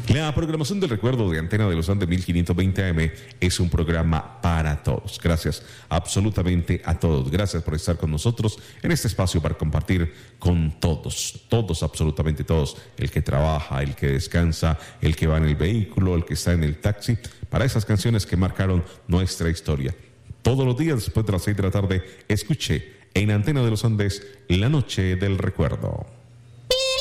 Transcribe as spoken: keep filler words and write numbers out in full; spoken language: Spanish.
La programación del recuerdo de Antena de los Andes mil quinientos veinte A M es un programa para todos. Gracias absolutamente a todos. Gracias por estar con nosotros en este espacio para compartir con todos, todos, absolutamente todos. El que trabaja, el que descansa, el que va en el vehículo, el que está en el taxi, para esas canciones que marcaron nuestra historia. Todos los días después de las seis de la tarde, escuché en Antena de los Andes La Noche del Recuerdo.